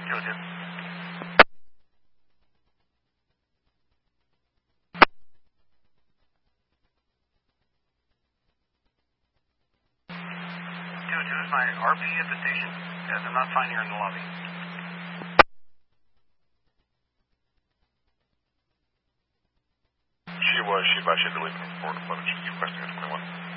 Go to. Is my RP at the station? Yes, I'm not finding her in the lobby. She was. She advised she had to leave in 4 to 11. She's requesting a 21.